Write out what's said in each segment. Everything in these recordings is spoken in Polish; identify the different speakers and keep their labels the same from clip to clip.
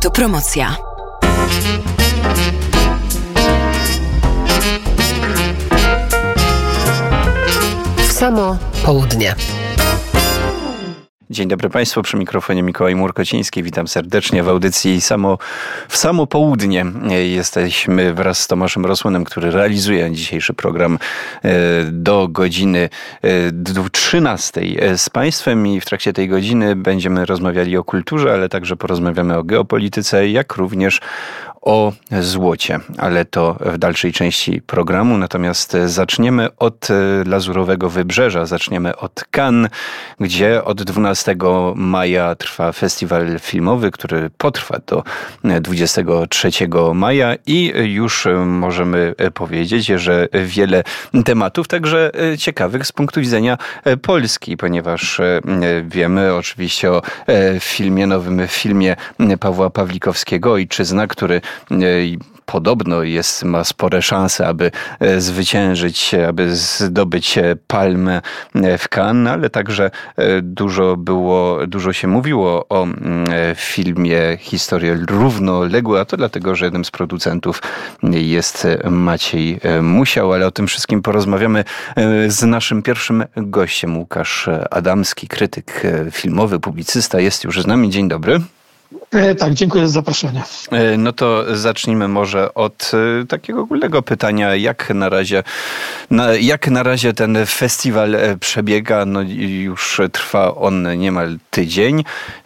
Speaker 1: Autopromocja. W samo południe.
Speaker 2: Dzień dobry Państwu, przy mikrofonie Mikołaj Murkociński. Witam serdecznie w audycji w samo południe. Jesteśmy wraz z Tomaszem Rosłanem, który realizuje dzisiejszy program do godziny 13 z Państwem i w trakcie tej godziny będziemy rozmawiali o kulturze, ale także porozmawiamy o geopolityce, jak również o złocie, ale to w dalszej części programu. Natomiast zaczniemy od Lazurowego Wybrzeża, zaczniemy od Cannes, gdzie od 12 maja trwa festiwal filmowy, który potrwa do 23 maja i już możemy powiedzieć, że wiele tematów, także ciekawych z punktu widzenia Polski, ponieważ wiemy oczywiście o nowym filmie Pawła Pawlikowskiego, Ojczyzna, który podobno ma spore szanse, aby zwyciężyć, aby zdobyć palmę w Cannes, ale także dużo się mówiło o filmie Historie równoległe, a to dlatego, że jednym z producentów jest Maciej Musiał, ale o tym wszystkim porozmawiamy z naszym pierwszym gościem. Łukasz Adamski, krytyk filmowy, publicysta, jest już z nami. Dzień dobry.
Speaker 3: Tak, dziękuję za zaproszenie.
Speaker 2: No to zacznijmy może od takiego ogólnego pytania, jak na razie ten festiwal przebiega, no już trwa on niemal tydzień.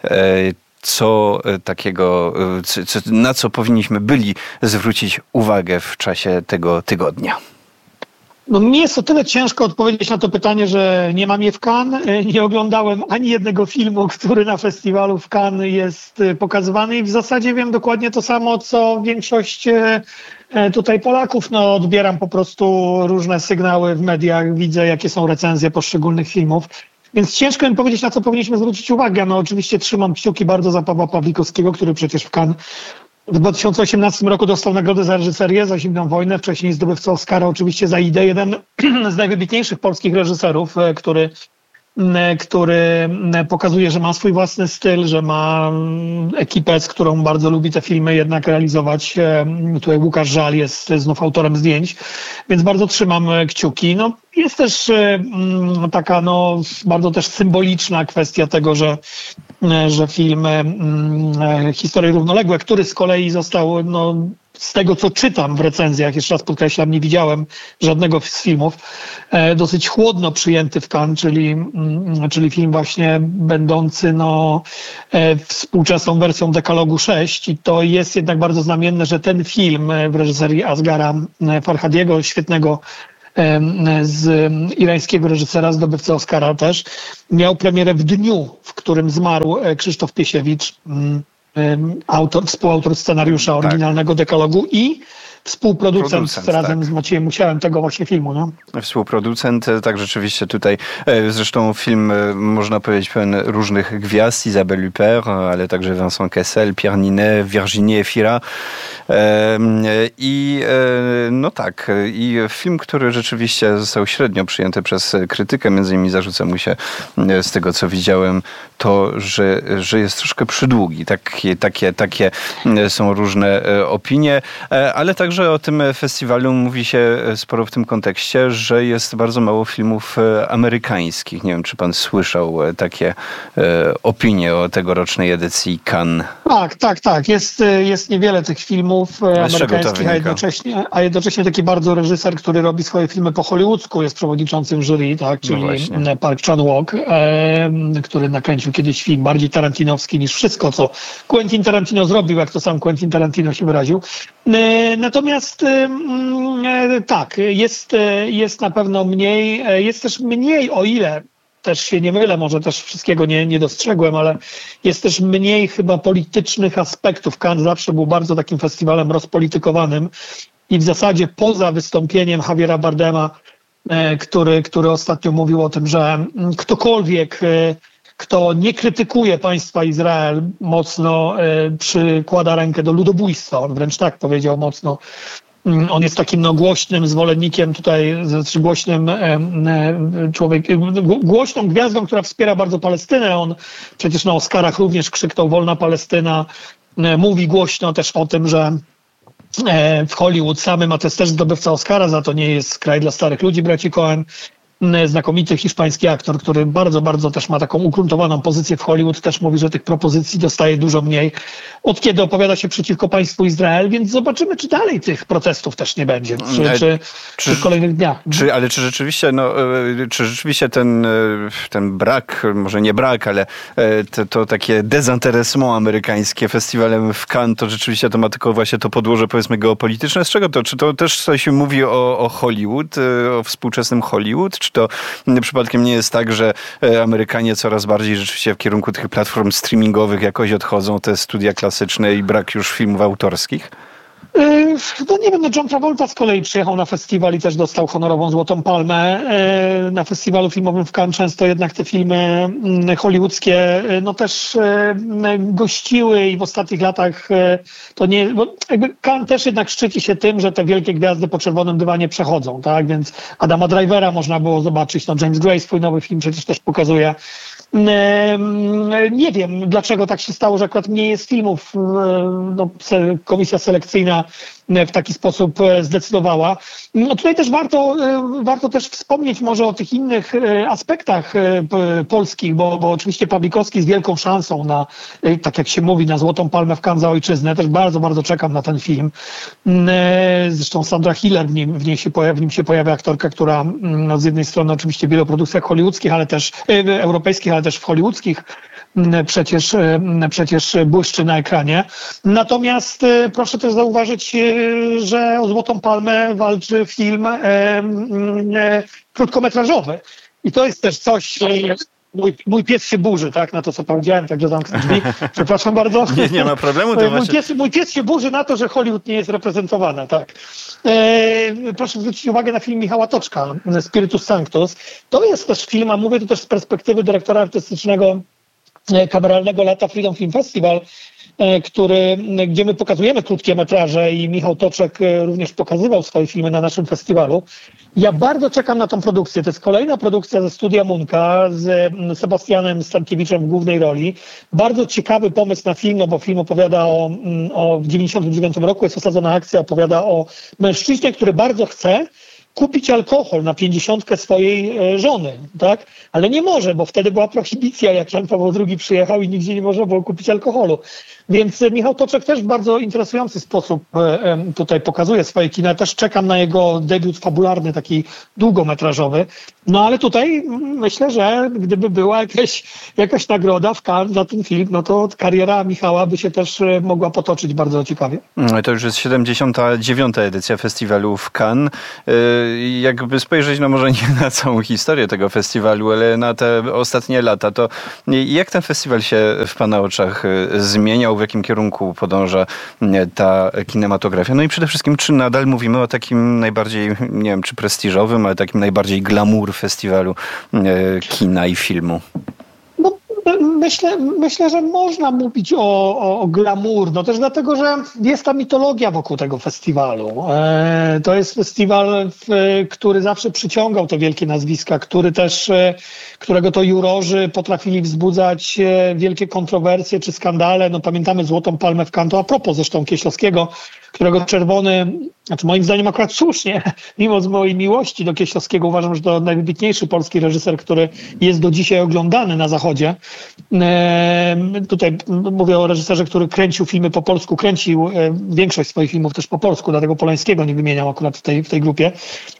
Speaker 2: Co takiego, na co powinniśmy byli zwrócić uwagę w czasie tego tygodnia?
Speaker 3: No mi jest o tyle ciężko odpowiedzieć na to pytanie, że nie mam je w Cannes. Nie oglądałem ani jednego filmu, który na festiwalu w Cannes jest pokazywany i w zasadzie wiem dokładnie to samo, co większość tutaj Polaków. No odbieram po prostu różne sygnały w mediach, widzę jakie są recenzje poszczególnych filmów. Więc ciężko mi powiedzieć, na co powinniśmy zwrócić uwagę. No oczywiście trzymam kciuki bardzo za Pawła Pawlikowskiego, który przecież w Cannes w 2018 roku dostał nagrodę za reżyserię, za Zimną wojnę. Wcześniej zdobywca Oscara oczywiście za Idę. Jeden z najwybitniejszych polskich reżyserów, który pokazuje, że ma swój własny styl, że ma ekipę, z którą bardzo lubi te filmy jednak realizować. Tutaj Łukasz Żal jest znów autorem zdjęć, więc bardzo trzymam kciuki. No, jest też taka bardzo też symboliczna kwestia tego, że film Historie równoległe, który z kolei został z tego, co czytam w recenzjach, jeszcze raz podkreślam, nie widziałem żadnego z filmów, dosyć chłodno przyjęty w Cannes, czyli film właśnie będący współczesną wersją Dekalogu 6 i to jest jednak bardzo znamienne, że ten film w reżyserii Asghara Farhadiego, świetnego z irańskiego reżysera, zdobywcy Oscara też, miał premierę w dniu, w którym zmarł Krzysztof Piesiewicz, współautor scenariusza oryginalnego Dekalogu i współproducent razem z Maciejem Musiałem tego właśnie filmu. No?
Speaker 2: Współproducent, tak rzeczywiście tutaj, zresztą film można powiedzieć pełen różnych gwiazd, Isabelle Huppert, ale także Vincent Cassel, Pierre Ninet, Virginie Efira i film, który rzeczywiście został średnio przyjęty przez krytykę, między innymi zarzuca mu się, z tego co widziałem, to, że jest troszkę przydługi. Takie są różne opinie, ale także o tym festiwalu mówi się sporo w tym kontekście, że jest bardzo mało filmów amerykańskich. Nie wiem, czy pan słyszał takie opinie o tegorocznej edycji Cannes.
Speaker 3: Tak. Jest niewiele tych filmów amerykańskich, a jednocześnie taki bardzo reżyser, który robi swoje filmy po hollywoodzku, jest przewodniczącym jury, tak, czyli Park Chan-wook, który nakręcił kiedyś film bardziej tarantinowski niż wszystko, co Quentin Tarantino zrobił, jak to sam Quentin Tarantino się wyraził. Natomiast jest na pewno mniej, jest też mniej, o ile też się nie mylę, może też wszystkiego nie dostrzegłem, ale jest też mniej chyba politycznych aspektów. Cannes zawsze był bardzo takim festiwalem rozpolitykowanym i w zasadzie poza wystąpieniem Javiera Bardema, który ostatnio mówił o tym, że ktokolwiek, kto nie krytykuje państwa Izrael, mocno przykłada rękę do ludobójstwa. On wręcz tak powiedział mocno. On jest takim głośnym zwolennikiem tutaj, głośnym głośną gwiazdą, która wspiera bardzo Palestynę. On przecież na Oscarach również krzyknął wolna Palestyna. mówi głośno też o tym, że w Hollywood samym, a to jest też zdobywca Oscara, za to nie jest kraj dla starych ludzi, braci Coen. Znakomity hiszpański aktor, który bardzo, bardzo też ma taką ugruntowaną pozycję w Hollywood, też mówi, że tych propozycji dostaje dużo mniej, od kiedy opowiada się przeciwko państwu Izrael, więc zobaczymy, czy dalej tych protestów też nie będzie, czy w kolejnych dniach.
Speaker 2: Czy rzeczywiście ten brak, może nie brak, ale to takie dezinteresement amerykańskie festiwalem w Cannes, to rzeczywiście to ma tylko właśnie to podłoże, powiedzmy, geopolityczne. Z czego to? Czy to też coś mówi o Hollywood, o współczesnym Hollywood? Czy to przypadkiem nie jest tak, że Amerykanie coraz bardziej rzeczywiście w kierunku tych platform streamingowych jakoś odchodzą, te studia klasyczne i brak już filmów autorskich?
Speaker 3: No nie wiem, John Travolta z kolei przyjechał na festiwal i też dostał honorową Złotą Palmę. Na festiwalu filmowym w Cannes często jednak te filmy hollywoodzkie no też gościły i w ostatnich latach to nie... Bo jakby Cannes też jednak szczyci się tym, że te wielkie gwiazdy po czerwonym dywanie przechodzą, tak? Więc Adama Drivera można było zobaczyć, no James Gray swój nowy film przecież też pokazuje. Nie wiem, dlaczego tak się stało, że akurat mniej jest filmów. No, komisja selekcyjna w taki sposób zdecydowała. No tutaj też warto też wspomnieć może o tych innych aspektach polskich, bo oczywiście Pawlikowski z wielką szansą na, tak jak się mówi, na Złotą Palmę w Cannes za ojczyznę. Też bardzo, bardzo czekam na ten film. Zresztą Sandra Hiller, w nim się pojawia aktorka, która no, z jednej strony oczywiście w wielu produkcjach hollywoodzkich, ale też europejskich, ale też w hollywoodzkich przecież błyszczy na ekranie. Natomiast proszę też zauważyć, że o Złotą Palmę walczy film krótkometrażowy. I to jest też coś... Mój pies się burzy, tak, na to, co powiedziałem, także zamknę drzwi. Przepraszam bardzo.
Speaker 2: Nie ma problemu.
Speaker 3: Mój pies się burzy na to, że Hollywood nie jest reprezentowana, tak. Proszę zwrócić uwagę na film Michała Toczka, Spiritus Sanctus. To jest też film, a mówię to też z perspektywy dyrektora artystycznego kameralnego lata Freedom Film Festival, gdzie my pokazujemy krótkie metraże i Michał Toczek również pokazywał swoje filmy na naszym festiwalu. Ja bardzo czekam na tą produkcję. To jest kolejna produkcja ze studia Munka z Sebastianem Stankiewiczem w głównej roli. Bardzo ciekawy pomysł na film, no bo film opowiada w 1999 roku jest osadzona akcja, opowiada o mężczyźnie, który bardzo chce kupić alkohol na 50 swojej żony, tak? Ale nie może, bo wtedy była prohibicja, jak Jan Paweł II przyjechał i nigdzie nie można było kupić alkoholu. Więc Michał Toczek też w bardzo interesujący sposób tutaj pokazuje swoje kino. Też czekam na jego debiut fabularny, taki długometrażowy. No ale tutaj myślę, że gdyby była jakaś nagroda w Cannes za ten film, no to kariera Michała by się też mogła potoczyć bardzo ciekawie.
Speaker 2: To już jest 79. edycja festiwalu w Cannes. Jakby spojrzeć, no może nie na całą historię tego festiwalu, ale na te ostatnie lata, to jak ten festiwal się w pana oczach zmieniał? W jakim kierunku podąża ta kinematografia? No i przede wszystkim, czy nadal mówimy o takim najbardziej, nie wiem, czy prestiżowym, ale takim najbardziej glamour festiwalu kina i filmu?
Speaker 3: No, myślę, że można mówić o glamour, no też dlatego, że jest ta mitologia wokół tego festiwalu. To jest festiwal, który zawsze przyciągał te wielkie nazwiska, którego to jurorzy potrafili wzbudzać wielkie kontrowersje czy skandale. No pamiętamy Złotą Palmę w Cannes, a propos zresztą Kieślowskiego, którego czerwony, znaczy moim zdaniem akurat słusznie, mimo z mojej miłości do Kieślowskiego, uważam, że to najwybitniejszy polski reżyser, który jest do dzisiaj oglądany na Zachodzie. Tutaj mówię o reżyserze, który kręcił filmy po polsku, kręcił większość swoich filmów też po polsku, dlatego Polańskiego nie wymieniam akurat w tej grupie.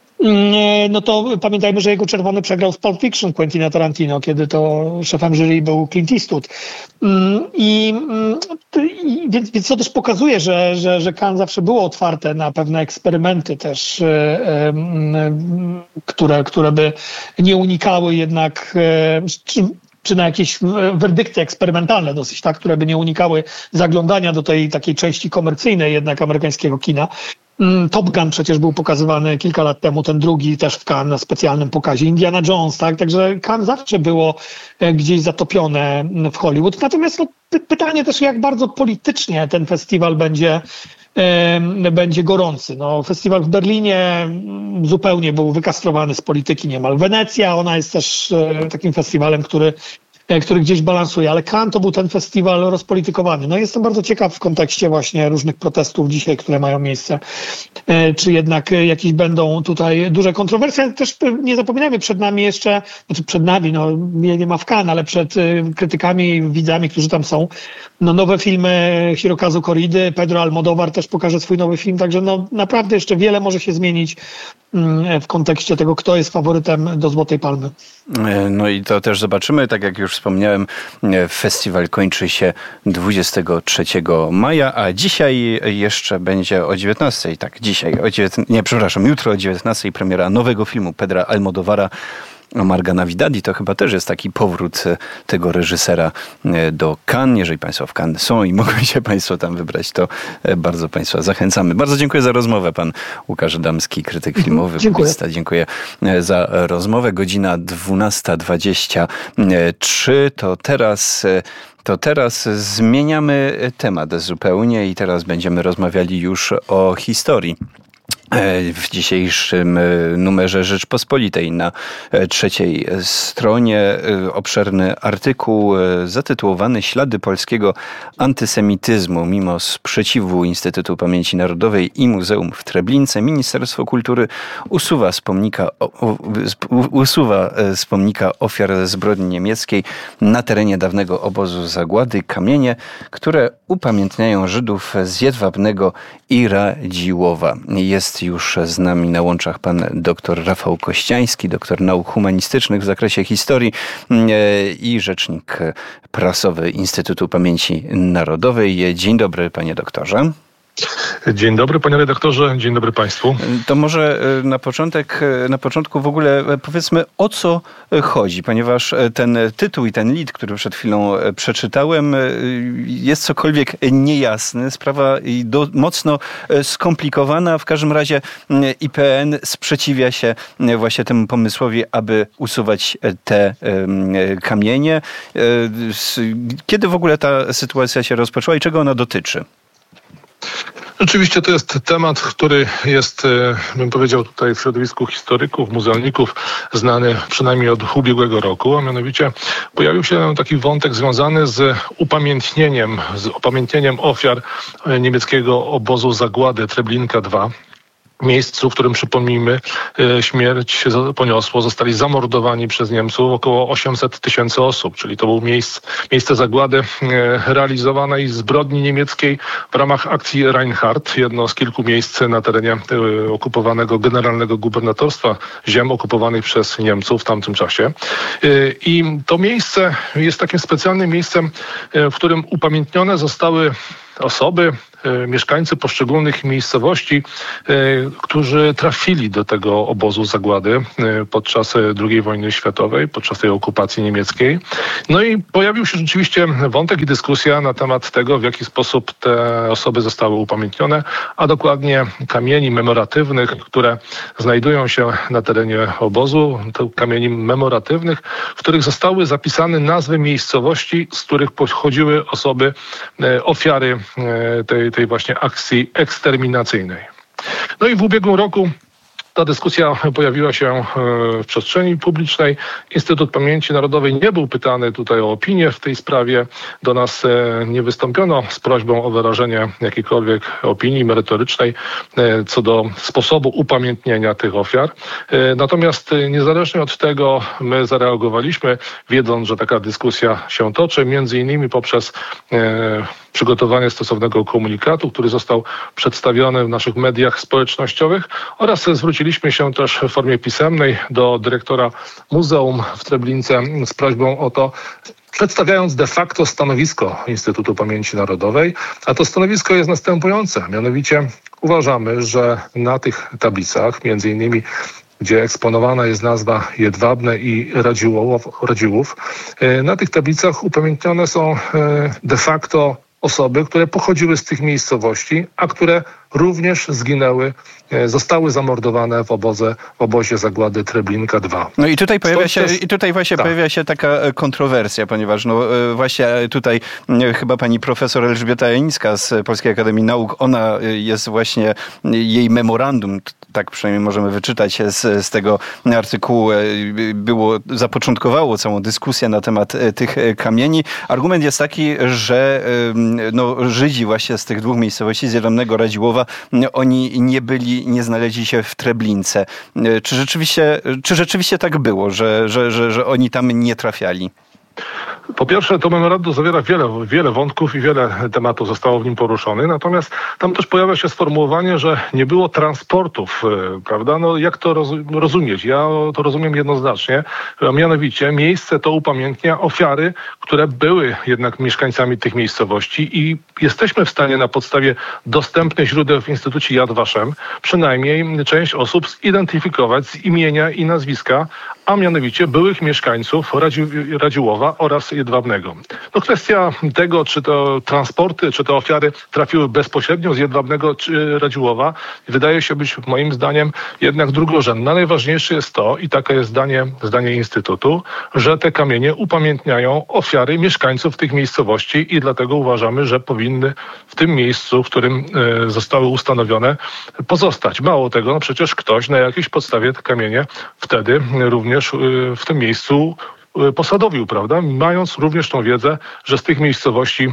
Speaker 3: No to pamiętajmy, że jego czerwony przegrał z Pulp Fiction Quentina Tarantino, kiedy to szefem jury był Clint Eastwood. Więc to też pokazuje, że Cannes zawsze było otwarte na pewne eksperymenty też, które by nie unikały jednak czy na jakieś werdykty eksperymentalne dosyć, tak, które by nie unikały zaglądania do tej takiej części komercyjnej jednak amerykańskiego kina. Top Gun przecież był pokazywany kilka lat temu, ten drugi też w Cannes na specjalnym pokazie. Indiana Jones, tak? Także Cannes zawsze było gdzieś zatopione w Hollywood. Natomiast no, pytanie też, jak bardzo politycznie ten festiwal będzie gorący. No, festiwal w Berlinie zupełnie był wykastrowany z polityki niemal. Wenecja, ona jest też takim festiwalem, który który gdzieś balansuje. Ale Cannes to był ten festiwal rozpolitykowany. No jestem bardzo ciekaw w kontekście właśnie różnych protestów dzisiaj, które mają miejsce. Czy jednak jakieś będą tutaj duże kontrowersje. Też nie zapominajmy, przed nami jeszcze, przed nami, no nie ma w Cannes, ale przed krytykami, widzami, którzy tam są, no nowe filmy Hirokazu Koridy, Pedro Almodóvar też pokaże swój nowy film, także no naprawdę jeszcze wiele może się zmienić w kontekście tego, kto jest faworytem do Złotej Palmy.
Speaker 2: No i to też zobaczymy. Tak jak już wspomniałem, festiwal kończy się 23 maja, a dzisiaj jeszcze będzie o 19. Tak, dzisiaj o 19. Nie, przepraszam, jutro o 19 premiera nowego filmu Pedra Almodóvara Amarga Navidad. To chyba też jest taki powrót tego reżysera do Cannes. Jeżeli Państwo w Cannes są i mogą się Państwo tam wybrać, to bardzo Państwa zachęcamy. Bardzo dziękuję za rozmowę. Pan Łukasz Damski, krytyk filmowy.
Speaker 3: Dziękuję.
Speaker 2: Dziękuję za rozmowę. Godzina 12:23. To teraz zmieniamy temat zupełnie i teraz będziemy rozmawiali już o historii. W dzisiejszym numerze Rzeczpospolitej na 3. stronie obszerny artykuł zatytułowany "Ślady polskiego antysemityzmu. Mimo sprzeciwu Instytutu Pamięci Narodowej i Muzeum w Treblince Ministerstwo Kultury usuwa z pomnika ofiar zbrodni niemieckiej na terenie dawnego obozu zagłady kamienie, które upamiętniają Żydów z Jedwabnego i Radziłowa". Jest już z nami na łączach pan dr Rafał Kościański, doktor nauk humanistycznych w zakresie historii i rzecznik prasowy Instytutu Pamięci Narodowej. Dzień dobry, panie doktorze.
Speaker 4: Dzień dobry, panie redaktorze, dzień dobry państwu.
Speaker 2: To może na początku w ogóle powiedzmy, o co chodzi, ponieważ ten tytuł i ten lead, który przed chwilą przeczytałem, jest cokolwiek niejasny, sprawa mocno skomplikowana. W każdym razie IPN sprzeciwia się właśnie temu pomysłowi, aby usuwać te kamienie. Kiedy w ogóle ta sytuacja się rozpoczęła i czego ona dotyczy?
Speaker 4: Oczywiście to jest temat, który jest, bym powiedział tutaj w środowisku historyków, muzealników znany przynajmniej od ubiegłego roku, a mianowicie pojawił się taki wątek związany z upamiętnieniem ofiar niemieckiego obozu zagłady Treblinka II. Miejscu, w którym, przypomnijmy, śmierć poniosło, zostali zamordowani przez Niemców około 800 000 osób, czyli to był miejsce zagłady realizowanej zbrodni niemieckiej w ramach akcji Reinhardt, jedno z kilku miejsc na terenie okupowanego generalnego gubernatorstwa ziem okupowanych przez Niemców w tamtym czasie. I to miejsce jest takim specjalnym miejscem, w którym upamiętnione zostały osoby, mieszkańcy poszczególnych miejscowości, którzy trafili do tego obozu zagłady podczas II wojny światowej, podczas tej okupacji niemieckiej. No i pojawił się rzeczywiście wątek i dyskusja na temat tego, w jaki sposób te osoby zostały upamiętnione, a dokładnie kamieni memoratywnych, które znajdują się na terenie obozu, to kamieni memoratywnych, w których zostały zapisane nazwy miejscowości, z których pochodziły osoby, ofiary tej właśnie akcji eksterminacyjnej. No i w ubiegłym roku ta dyskusja pojawiła się w przestrzeni publicznej. Instytut Pamięci Narodowej nie był pytany tutaj o opinię w tej sprawie. Do nas nie wystąpiono z prośbą o wyrażenie jakiejkolwiek opinii merytorycznej co do sposobu upamiętnienia tych ofiar. Natomiast niezależnie od tego my zareagowaliśmy, wiedząc, że taka dyskusja się toczy, między innymi poprzez przygotowanie stosownego komunikatu, który został przedstawiony w naszych mediach społecznościowych, oraz zwróciliśmy się też w formie pisemnej do dyrektora Muzeum w Treblince z prośbą o to, przedstawiając de facto stanowisko Instytutu Pamięci Narodowej, a to stanowisko jest następujące. Mianowicie uważamy, że na tych tablicach, między innymi gdzie eksponowana jest nazwa Jedwabne i Radziłów, na tych tablicach upamiętnione są de facto osoby, które pochodziły z tych miejscowości, a które również zginęły, zostały zamordowane w obozie zagłady Treblinka 2.
Speaker 2: No i tutaj pojawia się taka kontrowersja, ponieważ właśnie tutaj chyba pani profesor Elżbieta Janicka z Polskiej Akademii Nauk, ona jest właśnie, jej memorandum, tak przynajmniej możemy wyczytać z tego artykułu, zapoczątkowało całą dyskusję na temat tych kamieni. Argument jest taki, że Żydzi właśnie z tych dwóch miejscowości, z Jedwabnego, Radziłowa, oni nie znaleźli się w Treblince. Czy rzeczywiście tak było, że oni tam nie trafiali?
Speaker 4: Po pierwsze, to memorandum zawiera wiele wątków i wiele tematów zostało w nim poruszonych, natomiast tam też pojawia się sformułowanie, że nie było transportów, prawda? No jak to rozumieć? Ja to rozumiem jednoznacznie, a mianowicie miejsce to upamiętnia ofiary, które były jednak mieszkańcami tych miejscowości i jesteśmy w stanie na podstawie dostępnych źródeł w Instytucie Yad Vashem przynajmniej część osób zidentyfikować z imienia i nazwiska, a mianowicie byłych mieszkańców Radziłowa oraz Jedwabnego. No kwestia tego, czy to transporty, czy te ofiary trafiły bezpośrednio z Jedwabnego czy Radziłowa, wydaje się być moim zdaniem jednak drugorzędna. Najważniejsze jest to, i takie jest zdanie Instytutu, że te kamienie upamiętniają ofiary mieszkańców tych miejscowości i dlatego uważamy, że powinny w tym miejscu, w którym zostały ustanowione, pozostać. Mało tego, no przecież ktoś na jakiejś podstawie te kamienie wtedy również w tym miejscu posadowił, prawda? Mając również tą wiedzę, że z tych miejscowości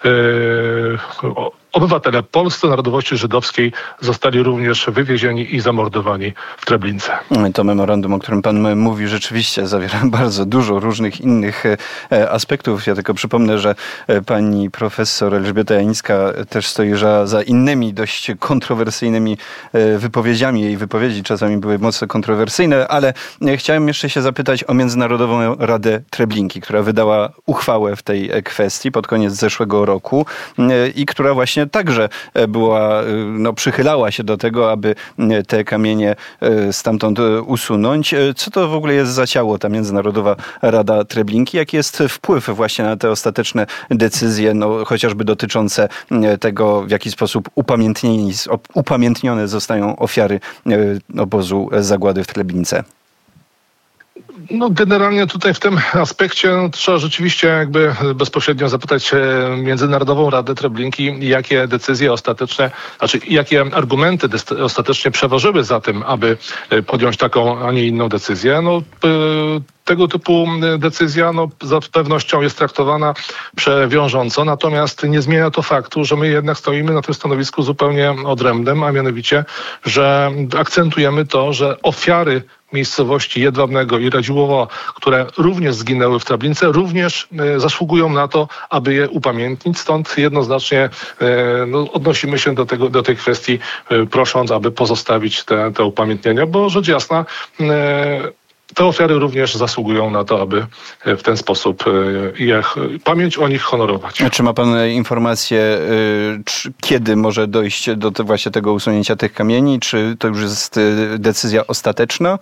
Speaker 4: obywatele polscy narodowości żydowskiej zostali również wywiezieni i zamordowani w Treblince.
Speaker 2: To memorandum, o którym pan mówi, rzeczywiście zawiera bardzo dużo różnych innych aspektów. Ja tylko przypomnę, że pani profesor Elżbieta Janicka też stoi za innymi dość kontrowersyjnymi wypowiedziami. Jej wypowiedzi czasami były mocno kontrowersyjne, ale chciałem jeszcze się zapytać o Międzynarodową Radę Treblinki, która wydała uchwałę w tej kwestii pod koniec zeszłego roku i która właśnie także przychylała się do tego, aby te kamienie stamtąd usunąć. Co to w ogóle jest za ciało, ta Międzynarodowa Rada Treblinki? Jaki jest wpływ właśnie na te ostateczne decyzje, chociażby dotyczące tego, w jaki sposób upamiętnione zostają ofiary obozu zagłady w Treblince?
Speaker 4: No generalnie tutaj w tym aspekcie trzeba rzeczywiście jakby bezpośrednio zapytać Międzynarodową Radę Treblinki, jakie decyzje ostateczne, jakie argumenty ostatecznie przeważyły za tym, aby podjąć taką, a nie inną decyzję. Tego typu decyzja z pewnością jest traktowana przewiążąco, natomiast nie zmienia to faktu, że my jednak stoimy na tym stanowisku zupełnie odrębnym, a mianowicie, że akcentujemy to, że ofiary miejscowości Jedwabnego i Radziłowa, które również zginęły w Treblince, również zasługują na to, aby je upamiętnić. Stąd jednoznacznie odnosimy się do tej kwestii, prosząc, aby pozostawić te upamiętnienia, bo rzecz jasna, te ofiary również zasługują na to, aby w ten sposób pamięć o nich honorować.
Speaker 2: Czy ma pan informację, kiedy może dojść do właśnie tego usunięcia tych kamieni? Czy to już jest decyzja ostateczna?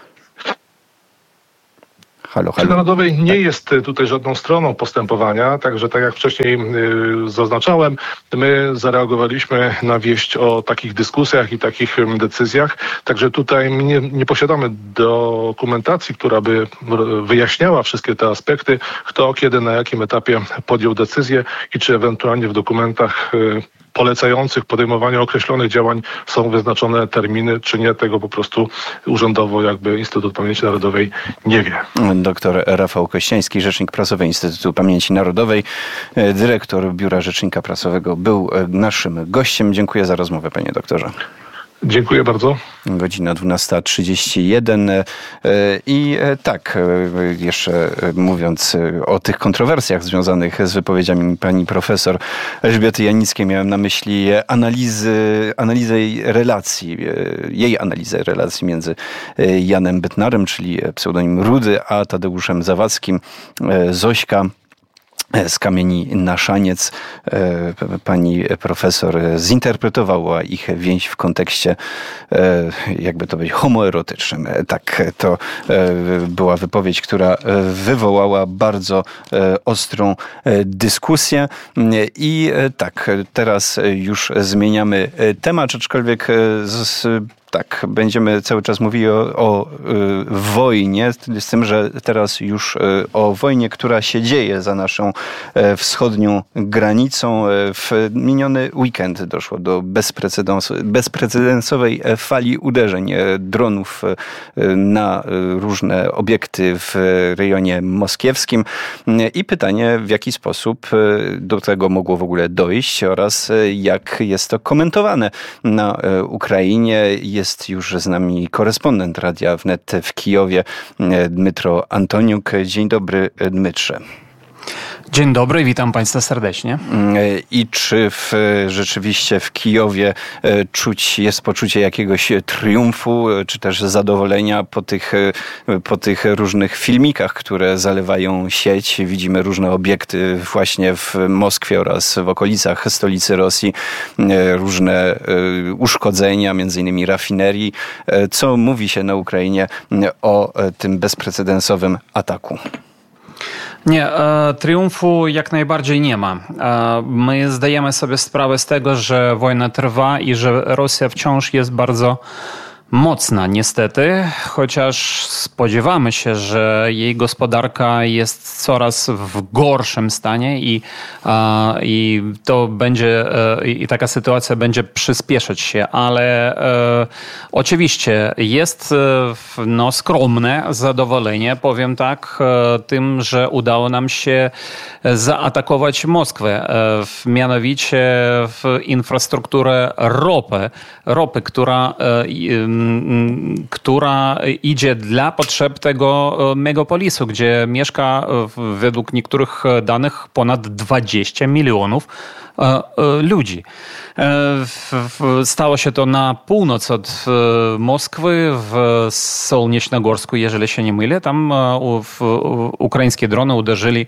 Speaker 2: Halo.
Speaker 4: Narodowej nie jest tutaj żadną stroną postępowania, także tak jak wcześniej zaznaczałem, my zareagowaliśmy na wieść o takich dyskusjach i takich decyzjach, także tutaj nie posiadamy dokumentacji, która by wyjaśniała wszystkie te aspekty, kto, kiedy, na jakim etapie podjął decyzję i czy ewentualnie w dokumentach polecających podejmowanie określonych działań są wyznaczone terminy, czy nie, tego po prostu urzędowo jakby Instytut Pamięci Narodowej nie wie.
Speaker 2: Doktor Rafał Kościański, rzecznik prasowy Instytutu Pamięci Narodowej, dyrektor Biura Rzecznika Prasowego, był naszym gościem. Dziękuję za rozmowę, panie doktorze.
Speaker 4: Dziękuję bardzo.
Speaker 2: Godzina 12:31 i tak, jeszcze mówiąc o tych kontrowersjach związanych z wypowiedziami pani profesor Elżbiety Janickiej, miałem na myśli analizę jej relacji między Janem Bytnarem, czyli pseudonim Rudy, a Tadeuszem Zawadzkim. Zośka z kamieni na szaniec. Pani profesor zinterpretowała ich więź w kontekście, jakby to powiedzieć, homoerotycznym. Tak, to była wypowiedź, która wywołała bardzo ostrą dyskusję. I tak, teraz już zmieniamy temat, aczkolwiek tak, będziemy cały czas mówili o wojnie, z tym, że teraz już o wojnie, która się dzieje za naszą wschodnią granicą. W miniony weekend doszło do bezprecedensowej fali uderzeń dronów na różne obiekty w rejonie moskiewskim. I pytanie, w jaki sposób do tego mogło w ogóle dojść oraz jak jest to komentowane na Ukrainie. Jest już z nami korespondent Radia Wnet w Kijowie, Dmytro Antoniuk. Dzień dobry, Dmytrze.
Speaker 5: Dzień dobry, witam Państwa serdecznie.
Speaker 2: I czy rzeczywiście w Kijowie jest poczucie jakiegoś triumfu, czy też zadowolenia po tych różnych filmikach, które zalewają sieć? Widzimy różne obiekty właśnie w Moskwie oraz w okolicach stolicy Rosji, różne uszkodzenia, między innymi rafinerii. Co mówi się na Ukrainie o tym bezprecedensowym ataku?
Speaker 5: Nie, triumfu jak najbardziej nie ma. My zdajemy sobie sprawę z tego, że wojna trwa i że Rosja wciąż jest bardzo mocna niestety, chociaż spodziewamy się, że jej gospodarka jest coraz w gorszym stanie i to będzie, i taka sytuacja będzie przyspieszać się, ale oczywiście jest skromne zadowolenie, powiem tak, tym, że udało nam się zaatakować Moskwę, mianowicie w infrastrukturę ropy, która idzie dla potrzeb tego megapolisu, gdzie mieszka według niektórych danych ponad 20 milionów ludzi. Stało się to na północ od Moskwy, w Solnieśnogórsku, jeżeli się nie mylę. Tam ukraińskie drony uderzyli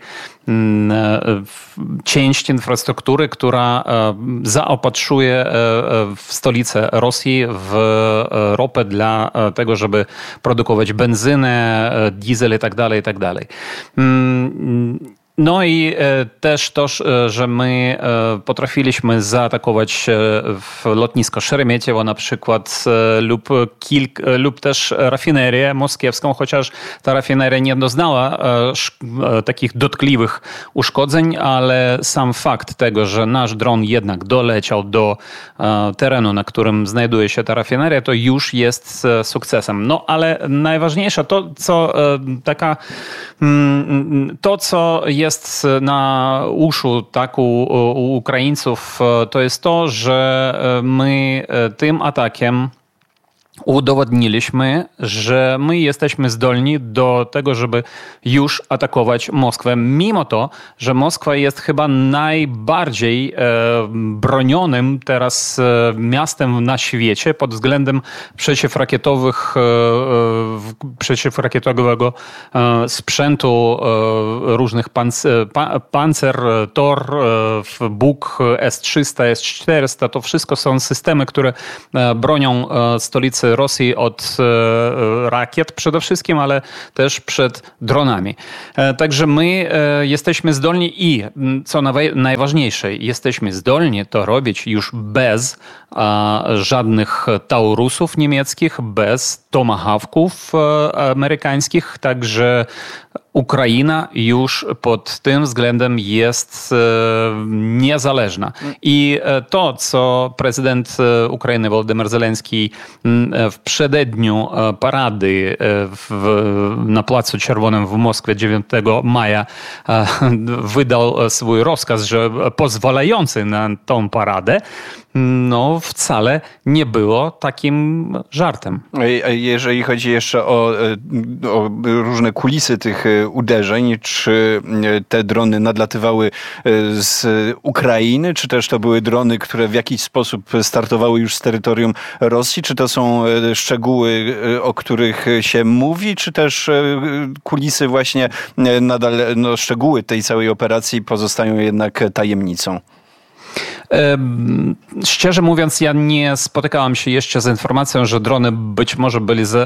Speaker 5: część infrastruktury, która zaopatrzuje w stolicę Rosji w ropę dla tego, żeby produkować benzynę, diesel i tak dalej. No i też to, że my potrafiliśmy zaatakować lotnisko Szeremietiewo na przykład lub też rafinerię moskiewską, chociaż ta rafineria nie doznała takich dotkliwych uszkodzeń, ale sam fakt tego, że nasz dron jednak doleciał do terenu, na którym znajduje się ta rafineria, to już jest sukcesem. No ale najważniejsze to, co jest na uszu tak u Ukraińców, to jest to, że my tym atakiem udowodniliśmy, że my jesteśmy zdolni do tego, żeby już atakować Moskwę, mimo to, że Moskwa jest chyba najbardziej bronionym teraz miastem na świecie pod względem przeciwrakietowego sprzętu różnych Panzer, Tor, Buk, S-300, S-400. To wszystko są systemy, które bronią stolicy Rosji od rakiet przede wszystkim, ale też przed dronami. Także my jesteśmy zdolni i, co najważniejsze, jesteśmy zdolni to robić już bez żadnych Taurusów niemieckich, bez Tomahawków amerykańskich, także Ukraina już pod tym względem jest niezależna. I to, co prezydent Ukrainy Wołodymyr Zelenski w przededniu parady na Placu Czerwonym w Moskwie 9 maja wydał swój rozkaz, że pozwalający na tą paradę, wcale nie było takim żartem.
Speaker 2: Jeżeli chodzi jeszcze o różne kulisy tych uderzeń, czy te drony nadlatywały z Ukrainy, czy też to były drony, które w jakiś sposób startowały już z terytorium Rosji? Czy to są szczegóły, o których się mówi, czy też kulisy właśnie nadal, szczegóły tej całej operacji pozostają jednak tajemnicą?
Speaker 5: Szczerze mówiąc, ja nie spotykałem się jeszcze z informacją, że drony być może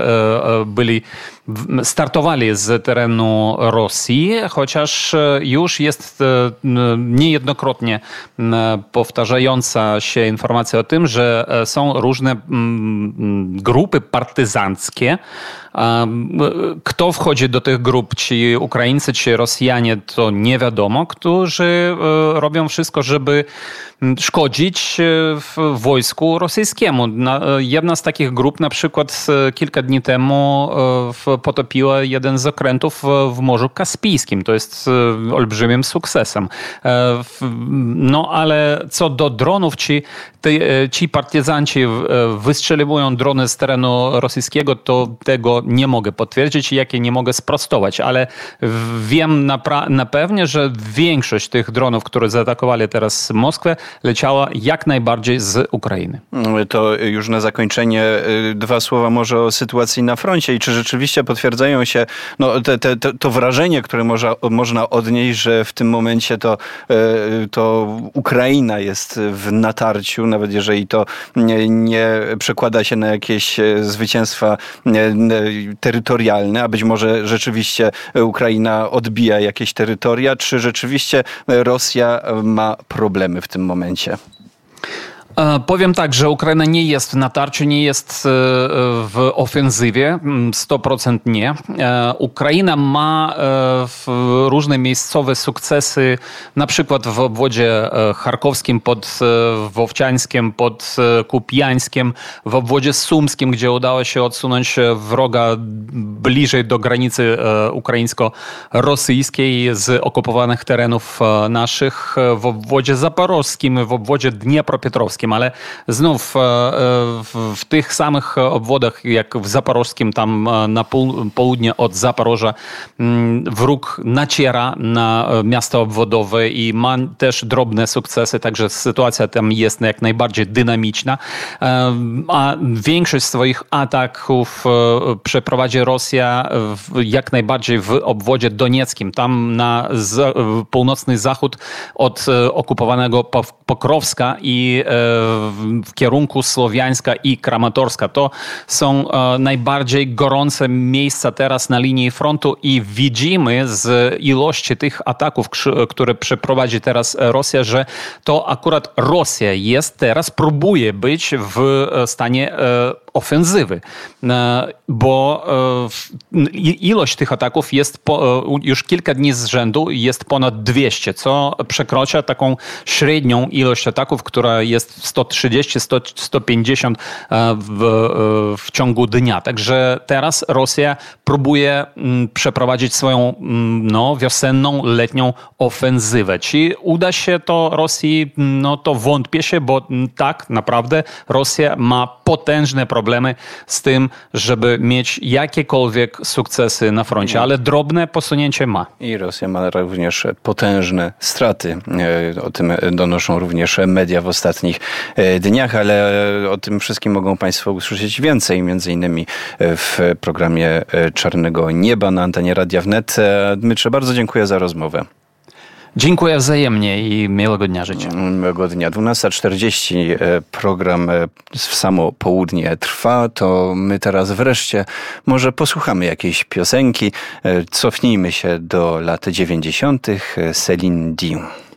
Speaker 5: startowali z terenu Rosji, chociaż już jest niejednokrotnie powtarzająca się informacja o tym, że są różne grupy partyzanckie. Kto wchodzi do tych grup, czy Ukraińcy, czy Rosjanie, to nie wiadomo, którzy robią wszystko, żeby szkodzić w wojsku rosyjskiemu. Jedna z takich grup na przykład kilka dni temu potopiła jeden z okrętów w Morzu Kaspijskim. To jest olbrzymim sukcesem. Ale co do dronów, ci partyzanci wystrzeliwują drony z terenu rosyjskiego, to tego nie mogę potwierdzić i jakie nie mogę sprostować, ale wiem na pewno, że większość tych dronów, które zaatakowali teraz Moskwę, leciała jak najbardziej z Ukrainy.
Speaker 2: To już na zakończenie 2 słowa może o sytuacji na froncie i czy rzeczywiście potwierdzają się to wrażenie, które można odnieść, że w tym momencie to Ukraina jest w natarciu, nawet jeżeli to nie przekłada się na jakieś zwycięstwa terytorialne, a być może rzeczywiście Ukraina odbija jakieś terytoria, czy rzeczywiście Rosja ma problemy w tym momencie?
Speaker 5: Powiem tak, że Ukraina nie jest w natarciu, nie jest w ofensywie, 100% nie. Ukraina ma różne miejscowe sukcesy, na przykład w obwodzie charkowskim, pod Wowciańskiem, pod Kupiańskiem, w obwodzie sumskim, gdzie udało się odsunąć wroga bliżej do granicy ukraińsko-rosyjskiej z okupowanych terenów naszych, w obwodzie zaporożskim, w obwodzie dniepropietrowskim. Ale znów w tych samych obwodach jak w zaporożskim, tam na południe od Zaporoża, wróg naciera na miasta obwodowe i ma też drobne sukcesy, także sytuacja tam jest jak najbardziej dynamiczna. A większość swoich ataków przeprowadzi Rosja jak najbardziej w obwodzie donieckim, tam na północny zachód od okupowanego Pokrowska i w kierunku Słowiańska i Kramatorska. To są najbardziej gorące miejsca teraz na linii frontu i widzimy z ilości tych ataków, które przeprowadzi teraz Rosja, że to akurat Rosja próbuje być w stanie ofensywy, bo ilość tych ataków jest już kilka dni z rzędu jest ponad 200, co przekracza taką średnią ilość ataków, która jest 130-150 w ciągu dnia. Także teraz Rosja próbuje przeprowadzić swoją wiosenną, letnią ofensywę. Czy uda się to Rosji? To wątpię się, bo tak naprawdę Rosja ma potężne problemy z tym, żeby mieć jakiekolwiek sukcesy na froncie, ale drobne posunięcie ma.
Speaker 2: I Rosja ma również potężne straty. O tym donoszą również media w ostatnich dniach, ale o tym wszystkim mogą Państwo usłyszeć więcej, między innymi w programie Czarnego Nieba na antenie Radia Wnet. Dmytrze, bardzo dziękuję za rozmowę.
Speaker 5: Dziękuję wzajemnie i miłego dnia życzę.
Speaker 2: Miłego dnia. 12:40 program w samo południe trwa, to my teraz wreszcie może posłuchamy jakiejś piosenki. Cofnijmy się do lat 90. Céline Dion.